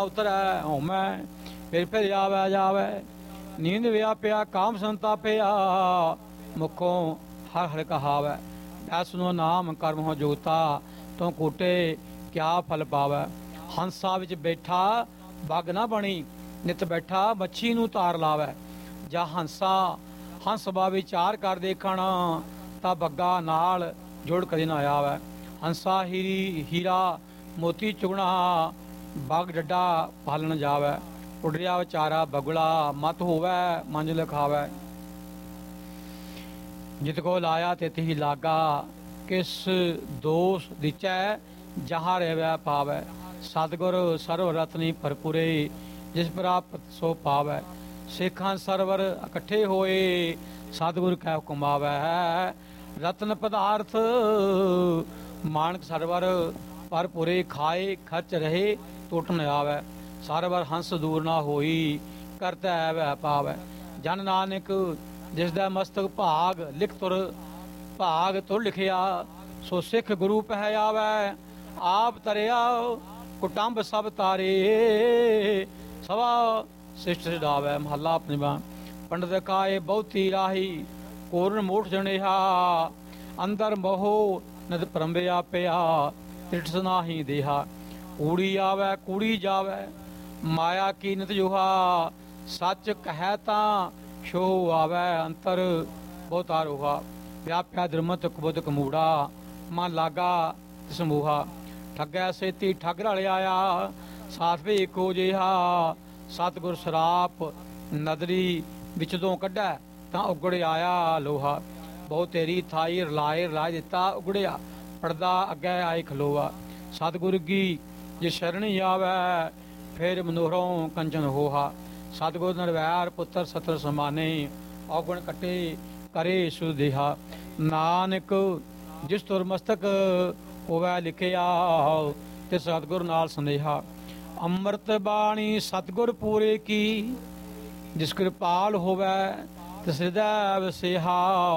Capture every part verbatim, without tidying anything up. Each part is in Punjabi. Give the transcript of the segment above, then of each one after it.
ਉਤਰੈ ਹਉਮੈ ਫਿਰ ਫਿਰ ਆਵੈ ਜਾਵੈ। ਨੀਂਦ ਵਿਆਪਿਆ ਕਾਮ ਸੰਤਾਪਿਆ ਮੁਖੋਂ ਹਰ ਹਰ ਕਹਾਵੈ। ਐਸਨੋ ਨਾਮ ਕਰਮ ਹੋ ਜੋਤਾ ਤੋਂ ਕੂਟੇ ਕਿਆ ਫਲ ਪਾਵੈ। ਹੰਸਾ ਵਿੱਚ ਬੈਠਾ ਬੱਗ ਨਾ ਬਣੀ ਨਿਤ ਬੈਠਾ ਮੱਛੀ ਨੂੰ ਤਾਰ ਲਾਵੈ। ਜਾਂ ਹੰਸਾ ਹੰਸ ਬਾ ਵਿਚਾਰ ਕਰ ਦੇਖਣ ਤਾਂ ਬੱਗਾ ਨਾਲ ਜੁੜ ਕਦੇ ਨਾ ਆਵੈ। ਹੰਸਾ ਹੀਰੀ ਹੀਰਾ ਮੋਤੀ ਚੁਗਣਾ ਬੱਗ ਡੱਡਾ ਪਾਲਣ ਜਾਵੈ। ਉਡਰਿਆ ਵਿਚਾਰਾ ਬਗੁਲਾ ਮਤ ਹੋਵੈ ਮੰਜ਼ਿਲ ਖਾਵੈ। ਜਿਤ ਕੋ ਲਾਇਆ ਤਿਤ ਹੀ ਲਾਗਾ ਕਿਸ ਦੋਸ ਦਿਚੈ ਜਹਾਂ ਰਹਿਵੈ ਪਾਵੈ। ਸਤਿਗੁਰ ਸਰਵ ਰਤਨੀ ਭਰਪੂਰੇ ਜਿਸ ਪ੍ਰਾਪਤ ਸੋ ਪਾਵੈ। ਸੇਖਾਂ ਸਰਵਰ ਇਕੱਠੇ ਹੋਏ ਸਤਿਗੁਰ ਕੈ ਹੁਕਮ ਆਵੈ। ਰਤਨ ਪਦਾਰਥ ਮਾਨਕ ਸਰਵਰ ਭਰਪੂਰੇ ਖਾਏ ਖਰਚ ਰਹੇ ਟੁੱਟ ਨ ਆਵੈ। ਸਰਵਰ ਹੰਸ ਦੂਰ ਨਾ ਹੋਈ ਕਰਤਾ ਐਵੈ ਪਾਵੈ। ਜਨ ਨਾਨਕ ਜਿਸ ਦਾ ਮਸਤਕ ਭਾਗ ਲਿਖ ਤੁਰ ਭਾਗ ਤੁਰ ਲਿਖਿਆ ਸੋ ਸਿੱਖ ਗੁਰੂ ਪਹਿ ਆਵੈ। ਆਪ ਤਰਿਆ ਕੁਟੰਬ ਸਭ ਤਾਰੇ ਸਵਾ ਸਿਸ਼ਟ ਛਡਾਵੈ। ਮਹੱਲਾ ਪੰਜਵਾਂ। ਪੰਡਤ ਕਾਏ ਬਹੁਤੀ ਰਾਹੀ ਕੋਰਨ ਮੋਠ ਜਣਿਆ ਅੰਦਰ ਮੋਹ ਨਦ ਭਰਮ ਵਿਆਪਿਆ ਤ੍ਰਿਟਸ ਨਾਹੀ ਦੇਹਾ। ਕੂੜੀ ਆਵੈ ਕੂੜੀ ਜਾਵੈ ਮਾਇਆ ਕੀ ਨਿਤ ਜੋਹਾ ਸੱਚ ਕਹਿ ਤਾਂ ਛੋ ਆਵੈ ਅੰਤਰ ਬਹੁਤਾ ਰੋਹਾ। ਵਿਆਪਿਆ ਦਰਮਤ ਕੁਬਦ ਕਮੂੜਾ ਮਨ ਲਾਗਾ ਤਿਸ ਮੋਹਾ। ਠੱਗੈ ਸੇਤੀ ਠੱਗ ਰਲ ਆਇਆ ਸਾਥ ਵੀ ਇੱਕੋ ਜਿਹਾ। ਸਤਿਗੁਰ ਸਰਾਪ ਨਦਰੀ ਵਿੱਚ ਤੋਂ ਕੱਢੈ ਤਾਂ ਉਗੜ ਆਇਆ ਲੋਹਾ। ਬਹੁ ਤੇਰੀ ਥਾਈ ਰਲਾਏ ਰਲਾਏ ਦਿੱਤਾ ਉਗੜਿਆ ਪੜਦਾ ਅੱਗੇ ਆਏ ਖਲੋਆ। ਸਤਿਗੁਰ ਕੀ ਜੇ ਸ਼ਰਣੀ ਆਵੈ ਫਿਰ ਮਨੋਹਰੋਂ ਕੰਚਨ ਹੋਹਾ। ਸਤਿਗੁਰ ਨਰਵੈਰ ਪੁੱਤਰ ਸਤਰ ਸਮਾਨੇ ਔਗਣ ਕੱਟੇ ਕਰੇ ਸੁਦੇਹਾ। ਨਾਨਕ ਜਿਸ ਤੁਰ ਮਸਤਕ ਹੋਵੈ ਲਿਖਿਆ ਤੇ ਸਤਿਗੁਰ ਨਾਲ ਸੰਦੇਹਾ। ਅੰਮ੍ਰਿਤ ਬਾਣੀ ਸਤਿਗੁਰ ਪੂਰੇ ਕੀ ਜਿਸ ਕਿਰਪਾਲ ਹੋਵੈ ਤਿਸ ਹਿਰਦੈ ਵਸਿਹਾ।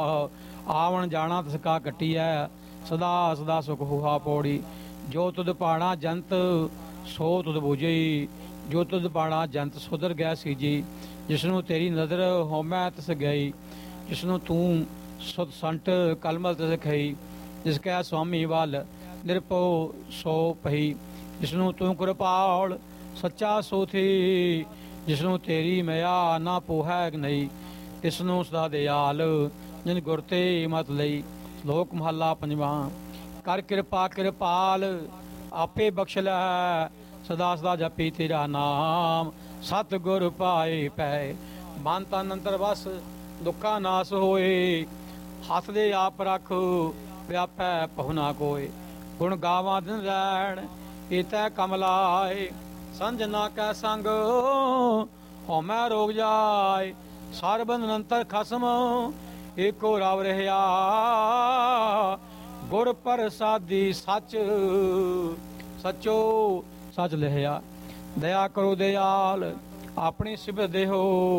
ਆਵਣ ਜਾਣਾ ਤਿਸ ਕਾ ਕੱਟੀਐ ਸਦਾ ਸਦਾ ਸੁਖ ਹੋਹਾ ਪੌੜੀ। ਜੋ ਤੁਧ ਪਾਣਾ ਜੰਤ ਸੋ ਤੁਧ ਬੂਝਈ ਜੋ ਤੁਧ ਪਾਣਾ ਜੰਤ ਸੁਧਰ ਗਿਆ ਸੀਜੀ। ਜਿਸਨੂੰ ਤੇਰੀ ਨਜ਼ਰ ਹੋਮੈ ਤਿਸ ਗਈ ਜਿਸਨੂੰ ਤੂੰ ਸੁਧ ਸੰਟ ਕਲਮਲ ਤਿਸ ਖਈ। ਜਿਸ ਕੈ ਸੁਆਮੀ ਵੱਲ ਨਿਰਭਉ ਸੋ ਪਹੀ ਜਿਸਨੂੰ ਤੂੰ ਕਿਰਪਾਲ ਸੱਚਾ ਸੋ ਥੀ। ਜਿਸਨੂੰ ਤੇਰੀ ਮਿਆ ਨਾ ਪੋਹੈ ਨਹੀਂ ਤਿਸਨੂੰ ਸਦਾ ਦਿਆਲ ਜਿਨ ਗੁਰ ਤੇ ਮਤ ਲਈ। ਲੋਕ ਮਹੱਲਾ ਪੰਜਵਾਂ। ਕਰ ਕਿਰਪਾ ਕਿਰਪਾਲ ਆਪੇ ਬਖਸ਼ ਲੈ ਸਦਾ ਸਦਾ ਜਪੀ ਤੇਰਾ ਨਾਮ ਸਤਿਗੁਰ ਪਾਏ ਪੈ। ਮਨ ਤਨ ਅੰਤਰ ਵਸ ਦੁੱਖਾ ਨਾਸ ਹੋਏ ਹੱਥ ਦੇ ਆਪ ਰੱਖ ਵਿਆਪੈ ਪਹੁ ਨਾ ਕੋਏ। ਗੁਣ ਗਾਵਾਂ ਦਿਨ ਰੈਣ ਏਤੈ ਕਮਲਾਏ ਸੰਜ ਨਾ ਕੈ ਸੰਗ ਹਉਮੈ ਰੋਗ ਜਾਏ। ਸਰਬੰਧ ਅੰਤਰ ਖਸਮ ਏਕੋ ਰਵ ਰਹਿਆ ਗੁਰ ਪ੍ਰਸਾਦੀ ਸੱਚ ਸਚੋ ਸੱਚ ਲਿਖਿਆ। ਦਇਆ ਕਰੋ ਦਿਆਲ ਆਪਣੀ ਸਿਫਤ ਦੇਹੋ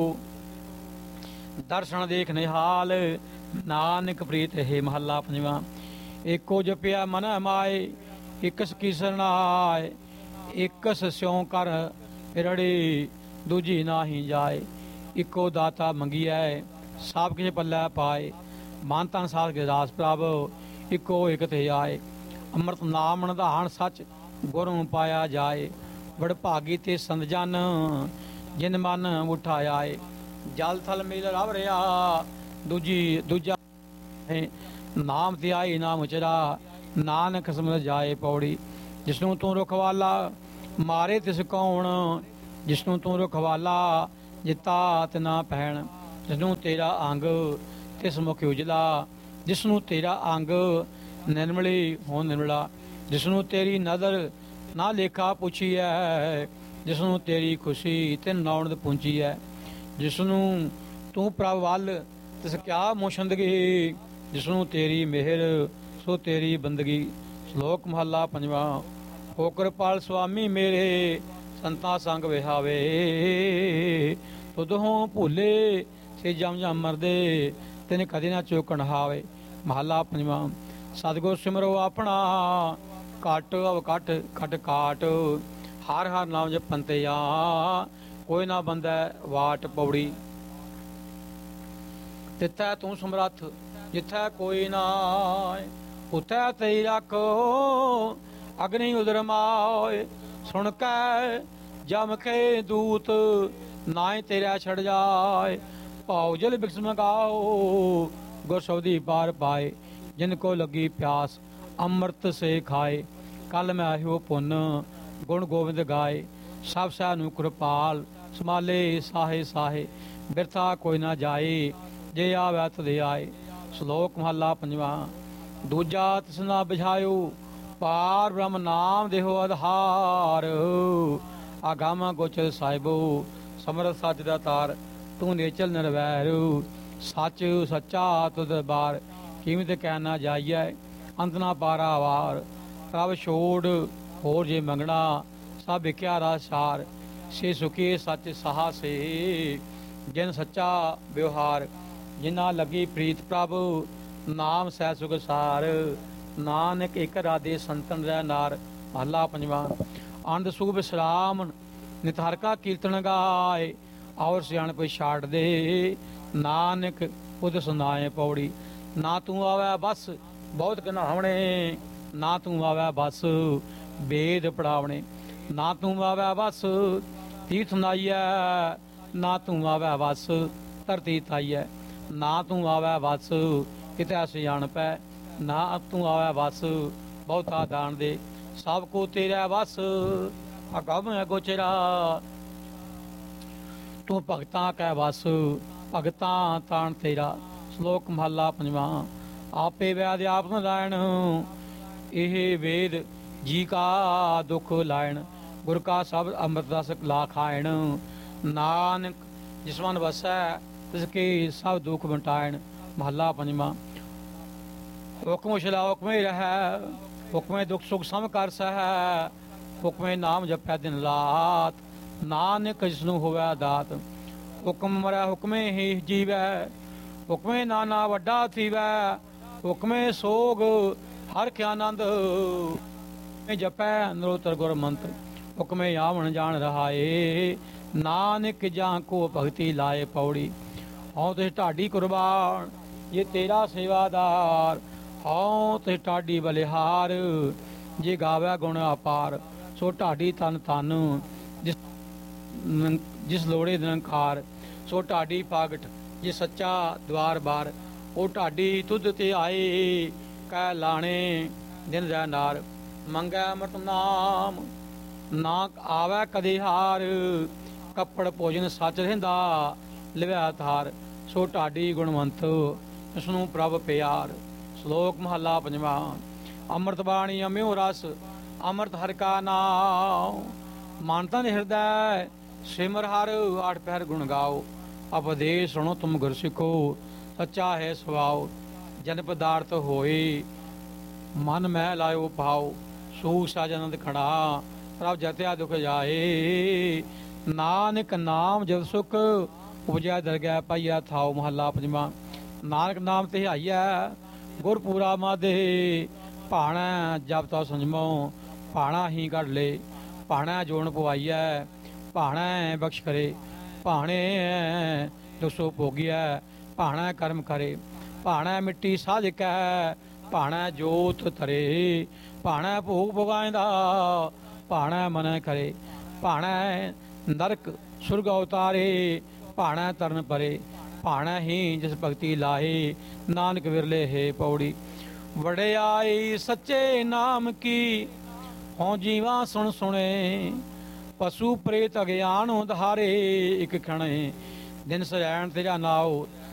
ਦਰਸ਼ਨ ਦੇਖ ਨਿਹਾਲ ਨਾਨਕ ਪ੍ਰੀਤ ਹੈ। ਮਹੱਲਾ ਪੰਜਵਾਂ। ਏਕੋ ਜਪਿਆ ਮਨ ਮਾਏ ਇਕਸ ਕੀ ਸਰਣਾਏ। ਇਕਸ ਸਿਉ ਕਰ ਰੜੀ ਦੂਜੀ ਨਾਹੀ ਜਾਏ। ਇੱਕੋ ਦਾਤਾ ਮੰਗੀਐ ਸਭ ਕਿਛ ਪੱਲੇ ਪਾਏ। ਮਨ ਤਨ ਸਾਧ ਕੇ ਰਾਸ ਪ੍ਰਭ ਇੱਕੋ ਇਕ ਤੇ ਆਏ। ਅੰਮ੍ਰਿਤ ਨਾਮ ਨਿਧਾਨ ਸੱਚ ਗੁਰ ਨੂੰ ਪਾਇਆ ਜਾਏ। ਵਡ ਭਾਗੀ ਤੇ ਸੰਤ ਜਨ ਜਿਨ ਮਨ ਉਠਾਇਆ ਏ। ਜਲ ਥਲ ਮਿਲ ਰਵ ਰਿਆ ਦੂਜੀ ਦੂਜਾ ਨਾਮ ਧਿਆਈ ਨਾਮ ਉਚਰਾ ਨਾਨਕ ਸਮਝ ਜਾਏ ਪੌੜੀ। ਜਿਸਨੂੰ ਤੂੰ ਰਖਵਾਲਾ ਮਾਰੇ ਤਿਸ ਕੌਣ ਜਿਸਨੂੰ ਤੂੰ ਰਖਵਾਲਾ ਜਿੱਤਾ ਤੇ ਨਾ ਪਹਿਣ। ਜਿਸਨੂੰ ਤੇਰਾ ਅੰਗ ਤਿਸ ਮੁਖ ਉਜਲਾ ਜਿਸਨੂੰ ਤੇਰਾ ਅੰਗ ਨਿਰਮਲੀ ਹੋ ਨਿਰਮਲਾ। ਜਿਸਨੂੰ ਤੇਰੀ ਨਦਰ ਨਾ ਲੇਖਾ ਪੁੱਛੀਐ ਜਿਸਨੂੰ ਤੇਰੀ ਖੁਸ਼ੀ ਤੇ ਨੌਣਦ ਪੁੰਚੀ ਹੈ। ਜਿਸਨੂੰ ਤੂੰ ਪ੍ਰਭ ਵੱਲ ਤਿਸ ਕਿਆ ਮੋਸ਼ੰਦਗੀ ਜਿਸਨੂੰ ਤੇਰੀ ਮਿਹਰ ਸੋ ਤੇਰੀ ਬੰਦਗੀ। ਸ਼ਲੋਕ ਮਹੱਲਾ ਪੰਜਵਾਂ। ਹੋ ਕਿਰਪਾਲ ਸੁਆਮੀ ਮੇਰੇ ਸੰਤਾਂ ਸੰਗ ਵਿਹਾਵੇ ਤੁਧੋਂ ਭੁੱਲੇ ਸੇ ਜਮ ਜਮ ਮਰਦੇ ਤੈਨ ਕਦੇ ਨਾ ਚੋਕਣ ਹਾਵੇ। ਮਹੱਲਾ ਪੰਜਵਾਂ। ਸਤਿਗੁਰ ਸਿਮਰੋ ਆਪਣਾ ਘਟ ਅਵ ਘਟ ਘਟ ਘਾਟ ਹਰ ਹਰ ਨਾਮ ਜਪਨ ਤੇ ਆ ਕੋਈ ਨਾ ਬੰਦਾ ਵਾਟ ਪੌੜੀ। ਤਿੱਥੈ ਤੂੰ ਸਮਰੱਥ ਜਿੱਥੈ ਕੋਈ ਨਾਇ ਉਥੈ ਤੇਰੀ ਰੱਖੋ ਅਗਨੀ ਉਦਰ ਮਾਏ। ਸੁਣ ਕੈ ਜਮ ਕੇ ਦੂਤ ਨਾਇ ਤੇਰਾ ਛੜ ਜਾਏ। ਭਾਉ ਜਲ ਬਿਕਸ ਮੰਗਾਓ ਗੁਰ ਸਬਦੀ ਪਾਰ ਪਾਏ। ਜਿਨ ਕੋ ਲੱਗੀ ਪਿਆਸ ਅੰਮ੍ਰਿਤ ਸੇ ਖਾਏ। ਕੱਲ ਮੈਂ ਆਹਿਓ ਪੁੰਨ ਗੁਣ ਗੋਬਿੰਦ ਗਾਏ। ਸਭ ਸਹਿ ਨੂੰ ਕਿਰਪਾਲ ਸੰਭਾਲੇ ਸਾਹੇ ਸਾਹੇ। ਬਿਰਥਾ ਕੋਈ ਨਾ ਜਾਏ ਜੇ ਆਵੈ ਤਦੇ ਆਏ। ਸ਼ਲੋਕ ਮਹੱਲਾ ਪੰਜਵਾਂ। ਦੂਜਾ ਤਿਸਨਾ ਬਿਝਾਇਓ ਪਾਰ ਬ੍ਰਹਮ ਨਾਮ ਦੇਹੋ ਆਧਾਰ। ਆਗਾਮਾ ਗੋਚਰ ਸਾਹਿਬੋ ਸਮਰਥ ਸੱਚ ਦਾ ਤਾਰ। ਤੂੰ ਨੇਚਲ ਨਿਰਵੈਰ ਸੱਚ ਸੱਚਾ ਤੁਧ ਦਰਬਾਰ। ਕੀਮਤ ਕਹਿ ਨਾ ਜਾਈਐ ਅੰਤ ਨਾ ਪਾਰਾ ਵਾਰ। ਪ੍ਰਭ ਛੋੜ ਹੋਰ ਜੇ ਮੰਗਣਾ ਸਭ ਵਿਖਿਆ ਰਾਸਾਰ। ਸੇ ਸੁਖੀ ਸੱਚ ਸਹਾ ਸੇ ਜਿਨ ਸੱਚਾ ਵਿਵਹਾਰ। ਜਿਨਾ ਲੱਗੀ ਪ੍ਰੀਤ ਪ੍ਰਭ ਨਾਮ ਸਹਿ ਸੁਖ ਸਾਰ। ਨਾਨਕ ਇੱਕ ਰਾਧੇ ਸੰਤਨ ਰਹਿ ਨਾਰ। ਮਹੱਲਾ ਪੰਜਵਾਂ। ਅੰਧ ਸੁਖ ਵਿਸਰਾਮ ਨਿਤ ਹਰਿ ਕਾ ਕੀਰਤਨ ਗਾਏ। ਔਰ ਸਿਆਣਪ ਛਾੜ ਦੇ ਨਾਨਕ ਉਦ ਸੁਨਾਏ ਪੌੜੀ। ਨਾ ਤੂੰ ਆਵੈ ਬਸ ਬਹੁਤ ਘਨਾਵਣੇ ਨਾ ਤੂੰ ਆਵੈ ਬਸ ਵੇਦ ਪੜਾਵਣੇ। ਨਾ ਤੂੰ ਆਵੈ ਬਸ ਤੀਰਥ ਨਾਈਐ ਨਾ ਤੂੰ ਆਵੈ ਬਸ ਧਰਤੀ ਥਾਈਐ। ਨਾ ਤੂੰ ਆਵੈ ਬਸ ਕਿਤੈ ਸਿਆਣਪੈ ਨਾ ਤੂੰ ਆਵੈ ਬਸ ਬਹੁਤਾ ਦਾਨ ਦੇ। ਸਭ ਕੋ ਤੇਰਾ ਬਸ ਅਗਮ ਹੈ ਗੋਚਰਾ। ਤੂੰ ਭਗਤਾਂ ਕੈ ਬਸ ਭਗਤਾਂ ਤਾਣ ਤੇਰਾ। ਸ਼ਲੋਕ ਮਹੱਲਾ ਪੰਜਵਾਂ। ਆਪੇ ਵੈਦ ਆਪ ਨਾਰਾਇਣ ਇਹ ਵੇਦ ਜੀ ਕਾ ਦੁਖ ਲਾਇਣ। ਗੁਰ ਕਾ ਸਬਦ ਅੰਮ੍ਰਿਤ ਰਸ ਲਾ ਖਾਇਣ। ਨਾਨਕ ਜਿਸ ਮਨ ਵਸੈ ਤਿਸ ਕੇ ਸਭ ਦੁਖ ਮਿਟਾਇਣ। ਮਹੱਲਾ ਪੰਜਵਾਂ। ਹੁਕਮ ਛਲਾ ਹੁਕਮੇ ਰਹਿ ਹੁਕਮੇ ਦੁਖ ਸੁਖ ਸਮ ਕਰ ਸਹਿ। ਹੁਕਮੇ ਨਾਮ ਜਪੈ ਦਿਨ ਰਾਤ ਨਾਨਕ ਜਿਸਨੂੰ ਹੋਵੈ ਦਾਤ। ਹੁਕਮ ਮਰੈ ਹੁਕਮੇ ਹੀ ਜੀਵੈ ਹੁਕਮੇ ਨਾਨਾ ਵੱਡਾ ਥੀਵੈ। ਹੁਕਮੇ ਸੋਗ ਹਰ ਖਿ ਆਨੰਦ ਜਪੈ ਨਰੋਤਰ ਗੁਰ ਮੰਤਰ। ਹੁਕਮੇ ਆਵਣ ਜਾਣ ਰਹਾਏ ਨਾਨਕ ਜਾਂ ਕੋ ਭਗਤੀ ਲਾਏ ਪੌੜੀ। ਹਉ ਤੇ ਢਾਡੀ ਕੁਰਬਾਨ ਜੇ ਤੇਰਾ ਸੇਵਾਦਾਰ। ਹਉ ਤੇ ਢਾਡੀ ਬਲਿਹਾਰ ਜੇ ਗਾਵੈ ਗੁਣ ਅਪਾਰ। ਸੋ ਢਾਡੀ ਤਨ ਤਨ ਜਿਸ ਜਿਸ ਲੋੜੇ ਨਿਰੰਕਾਰ। ਸੋ ਢਾਡੀ ਪਾਗਟ ਜੇ ਸੱਚਾ ਦਵਾਰ ਬਾਰ। ਉਹ ਢਾਡੀ ਤੁਧ ਤੇ ਆਏ ਕਹਿ ਲਾਣੇ ਦਿਨ ਰਹਿ ਨਾਰ। ਮੰਗੈ ਅੰਮ੍ਰਿਤ ਨਾਮ ਨਾ ਆਵੈ ਕਦੇ ਹਾਰ। ਕੱਪੜ ਭੋਜਨ ਸੱਚ ਰਹਿੰਦਾ ਲਿਵਿਆ ਥਾਰ। ਸੋ ਢਾਡੀ ਗੁਣਵੰਤ ਇਸਨੂੰ ਪ੍ਰਭ ਪਿਆਰ। ਸ਼ਲੋਕ ਮਹੱਲਾ ਪੰਜਵਾਂ। ਅੰਮ੍ਰਿਤ ਬਾਣੀ ਅਮਿਓ ਰਸ ਅੰਮ੍ਰਿਤ ਹਰਿ ਕਾ ਨਾਮ। ਮਨ ਤਨ ਹਿਰਦੈ ਸਿਮਰ ਹਰਿ ਆਠ ਪਹਿਰ ਗੁਣ ਗਾਓ। ਉਪਦੇਸ਼ ਸੁਣੋ ਤੁਮ ਗੁਰ ਸਿੱਖੋ ਸੱਚਾ ਹੈ ਸੁਭਾਉ। ਜਨ ਪਦਾਰਥ ਹੋਏ ਮਨ ਮਹਿ ਲਾਇਓ ਭਾਉ। ਸੂਖ ਸਾਜ ਆਨੰਦ ਖੜਾ ਪ੍ਰਭ ਜਤਿਆ ਦੁਖ ਜਾਏ। ਨਾਨਕ ਨਾਮ ਜਪ ਸੁਖ ਉਪਜਿਆ ਦਰਗਹਿ ਪਾਈਆ ਥਾਉ। ਮਹੱਲਾ ਪੰਜਵਾਂ। ਨਾਨਕ ਨਾਮ ਤੇ ਧਿਆਈਐ ਗੁਰ ਪੂਰਾ ਮਾਧੇ। ਭਾਣਾ ਜਪ ਤਾ ਸੰਜਮੋ ਭਾਣਾ ਹੀ ਕੱਢ ਲੇ। ਭਾਣਾ ਜੋਣ ਪਵਾਈਐ ਭਾਣਾ ਬਖਸ਼ ਕਰੇ। ਭਾਣੇ ਦੁਸੋ ਭੋਗਿਐ ਭਾਣਾ ਕਰਮ ਕਰੇ। ਭਾਣਾ ਮਿੱਟੀ ਸਾਜ ਕੈ ਭਾਣਾ ਜੋਤ ਧਰੇ। ਭਾਣਾ ਭੋਗ ਭਗਾਇਂਦਾ ਭਾਣਾ ਮਨ ਕਰੇ। ਭਾਣਾ ਨਰਕ ਸੁਰਗ ਉਤਾਰੇ ਭਾਣਾ ਤਰਨ ਪਰੇ। ਭਾਣਾ ਹੀ ਜਿਸ ਭਗਤੀ ਲਾਹੇ ਨਾਨਕ ਵਿਰਲੇ ਹੈ ਪੌੜੀ। ਵਡਿਆਈ ਸੱਚੇ ਨਾਮ ਕੀ ਹਉ ਜੀਵਾ ਸੁਣ ਸੁਣੇ। ਪਸ਼ੂ ਪ੍ਰੇਤ ਅਗਿਆਨ ਉਧਾਰੇ ਇੱਕ ਖਣੇ। ਦਿਨ ਸਜੈਣ ਤੇਰਾ ਨਾਉ